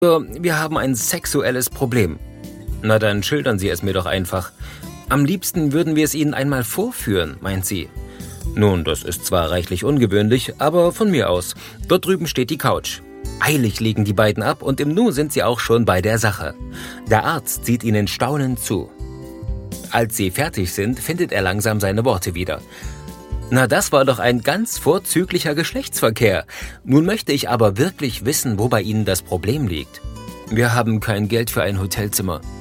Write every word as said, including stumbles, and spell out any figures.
Wir haben ein sexuelles Problem. Na dann schildern Sie es mir doch einfach. Am liebsten würden wir es Ihnen einmal vorführen, meint sie. Nun, das ist zwar reichlich ungewöhnlich, aber von mir aus. Dort drüben steht die Couch. Eilig legen die beiden ab und im Nu sind sie auch schon bei der Sache. Der Arzt sieht ihnen staunend zu. Als sie fertig sind, findet er langsam seine Worte wieder. Na, das war doch ein ganz vorzüglicher Geschlechtsverkehr. Nun möchte ich aber wirklich wissen, wo bei Ihnen das Problem liegt. Wir haben kein Geld für ein Hotelzimmer.